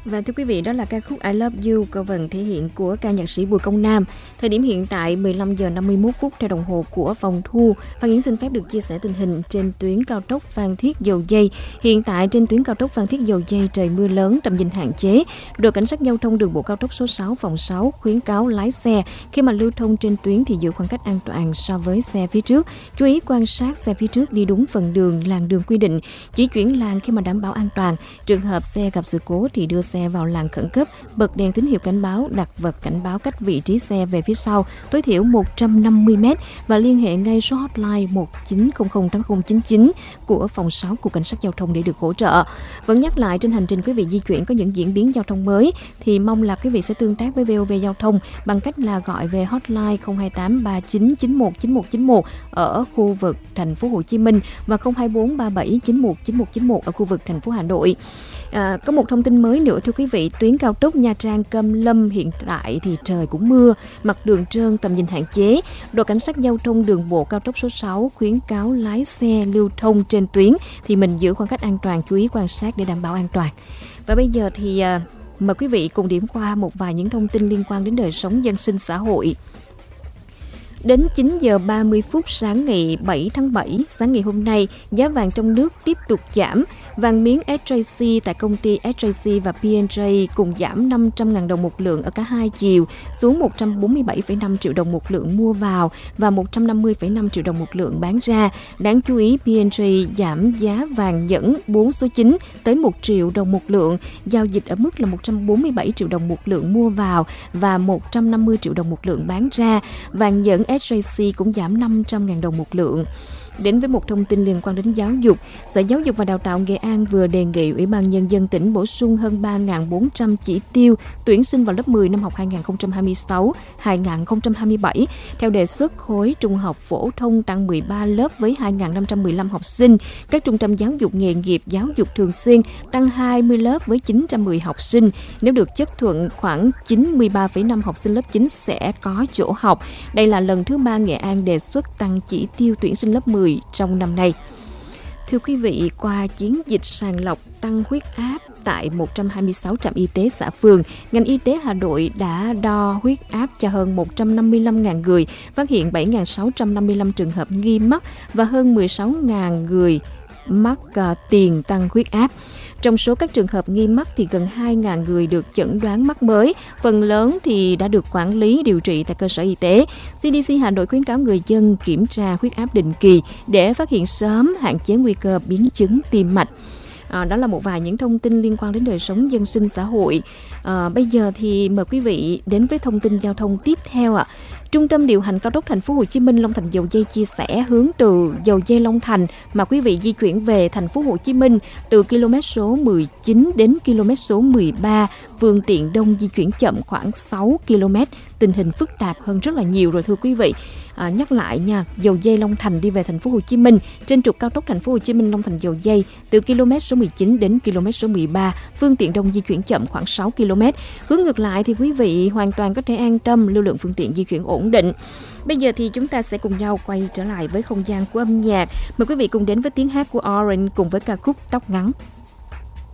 Và thưa quý vị, đó là ca khúc I Love You, câu vần thể hiện của ca nhạc sĩ Bùi Công Nam. Thời điểm hiện tại 15 giờ 51 phút theo đồng hồ của phòng thu. Phan Yến xin phép được chia sẻ tình hình trên tuyến cao tốc Phan Thiết Dầu Giây. Hiện tại trên tuyến cao tốc Phan Thiết Dầu Giây trời mưa lớn, tầm nhìn hạn chế. Đội cảnh sát giao thông đường bộ cao tốc số 6 phòng 6 khuyến cáo lái xe khi mà lưu thông trên tuyến thì giữ khoảng cách an toàn so với xe phía trước. Chú ý quan sát xe phía trước đi đúng phần đường, làn đường quy định, chỉ chuyển làn khi mà đảm bảo an toàn. Trường hợp xe gặp sự cố thì đưa xe vào làn khẩn cấp, bật đèn tín hiệu cảnh báo, đặt vật cảnh báo cách vị trí xe về phía sau tối thiểu 150 m và liên hệ ngay số hotline 19008099 của phòng 6 của cảnh sát giao thông để được hỗ trợ. Vẫn nhắc lại, trên hành trình quý vị di chuyển có những diễn biến giao thông mới thì mong là quý vị sẽ tương tác với VOV Giao thông bằng cách là gọi về hotline 028 3991 9191 ở khu vực thành phố Hồ Chí Minh và 024 37 91 9191 ở khu vực thành phố Hà Nội. Có một thông tin mới nữa thưa quý vị, tuyến cao tốc Nha Trang Cam Lâm hiện tại thì trời cũng mưa, mặt đường trơn, tầm nhìn hạn chế. Đội cảnh sát giao thông đường bộ cao tốc số 6 khuyến cáo lái xe lưu thông trên tuyến thì mình giữ khoảng cách an toàn, chú ý quan sát để đảm bảo an toàn. Và bây giờ thì mời quý vị cùng điểm qua một vài những thông tin liên quan đến đời sống dân sinh xã hội. Đến 9 giờ 30 phút sáng ngày 7 tháng 7, sáng ngày hôm nay, giá vàng trong nước tiếp tục giảm. Vàng miếng SJC tại công ty SJC và P&J cùng giảm 500.000 đồng một lượng ở cả hai chiều, xuống 147,5 triệu đồng một lượng mua vào và 150,5 triệu đồng một lượng bán ra. Đáng chú ý, P&J giảm giá vàng nhẫn 4 số 9 tới 1 triệu đồng một lượng, giao dịch ở mức là 147 triệu đồng một lượng mua vào và 150 triệu đồng một lượng bán ra. Vàng nhẫn SJC cũng giảm 500.000 đồng một lượng. Đến với một thông tin liên quan đến giáo dục, Sở Giáo dục và Đào tạo Nghệ An vừa đề nghị Ủy ban Nhân dân tỉnh bổ sung hơn 3.400 chỉ tiêu tuyển sinh vào lớp 10 năm học 2026-2027. Theo đề xuất, khối trung học phổ thông tăng 13 lớp với 2.515 học sinh. Các trung tâm giáo dục nghề nghiệp, giáo dục thường xuyên tăng 20 lớp với 910 học sinh. Nếu được chấp thuận, khoảng 93,5 học sinh lớp 9 sẽ có chỗ học. Đây là lần thứ 3 Nghệ An đề xuất tăng chỉ tiêu tuyển sinh lớp 10 trong năm nay. Thưa quý vị, qua chiến dịch sàng lọc tăng huyết áp tại 126 trạm y tế xã phường, ngành y tế Hà Nội đã đo huyết áp cho hơn 155.000 người, phát hiện 7.655 trường hợp nghi mắc và hơn 16.000 người mắc tiền tăng huyết áp. Trong số các trường hợp nghi mắc thì gần 2.000 người được chẩn đoán mắc mới, phần lớn thì đã được quản lý điều trị tại cơ sở y tế. CDC Hà Nội khuyến cáo người dân kiểm tra huyết áp định kỳ để phát hiện sớm, hạn chế nguy cơ biến chứng tim mạch. Đó là một vài những thông tin liên quan đến đời sống dân sinh xã hội. Bây giờ thì mời quý vị đến với thông tin giao thông tiếp theo ạ. Trung tâm điều hành cao tốc Thành phố Hồ Chí Minh Long Thành Dầu Giây chia sẻ hướng từ Dầu Giây Long Thành mà quý vị di chuyển về Thành phố Hồ Chí Minh từ km số 19 đến km số 13, phương tiện đông di chuyển chậm khoảng 6 km. Tình hình phức tạp hơn rất là nhiều rồi thưa quý vị. Nhắc lại nha, Dầu Giây Long Thành đi về Thành phố Hồ Chí Minh trên trục cao tốc Thành phố Hồ Chí Minh Long Thành Dầu Giây từ km số 19 đến km số 13, phương tiện đông di chuyển chậm khoảng 6 km. Hướng ngược lại thì quý vị hoàn toàn có thể an tâm, lưu lượng phương tiện di chuyển ổn định. Bây giờ thì chúng ta sẽ cùng nhau quay trở lại với không gian của âm nhạc. Mời quý vị cùng đến với tiếng hát của Orange cùng với ca khúc Tóc Ngắn.